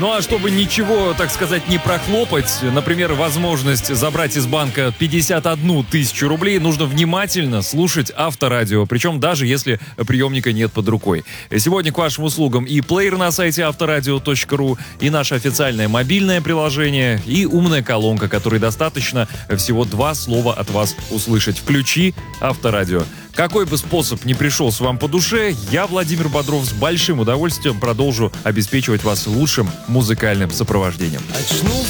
Ну а чтобы ничего, так сказать, не прохлопать, например, возможность забрать из банка 51 тысячу рублей, нужно внимательно слушать Авторадио, причем даже если приемника нет под рукой. Сегодня к вашим услугам и плеер на сайте авторадио.ру, и наше официальное мобильное приложение, и умная колонка, которой достаточно всего 2 слова от вас услышать. Включи Авторадио. Какой бы способ ни пришелся вам по душе, я, Владимир Бодров, с большим удовольствием продолжу обеспечивать вас лучшим музыкальным сопровождением. Очнулся